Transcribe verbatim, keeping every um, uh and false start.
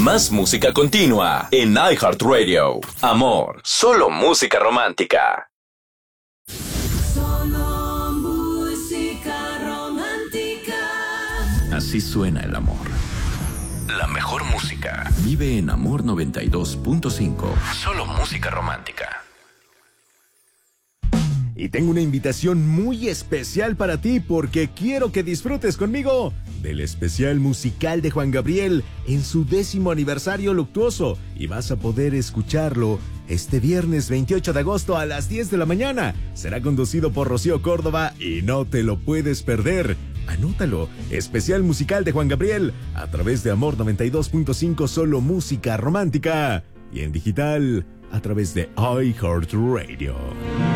Más música continua en iHeartRadio. Amor, solo música romántica. Solo música romántica. Así suena el amor. La mejor música vive en Amor noventa y dos punto cinco. Solo música romántica. Y tengo una invitación muy especial para ti porque quiero que disfrutes conmigo del especial musical de Juan Gabriel en su décimo aniversario luctuoso. Y vas a poder escucharlo este viernes veintiocho de agosto a las diez de la mañana. Será conducido por Rocío Córdoba y no te lo puedes perder. Anótalo, especial musical de Juan Gabriel a través de Amor noventa y dos punto cinco, solo música romántica. Y en digital a través de iHeartRadio.